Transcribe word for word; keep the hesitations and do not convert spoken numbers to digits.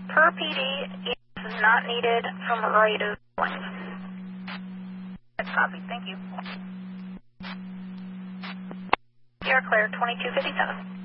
Per P D, E is not needed from right of lane. That's copied. Thank you. You're clear, twenty-two fifty-seven.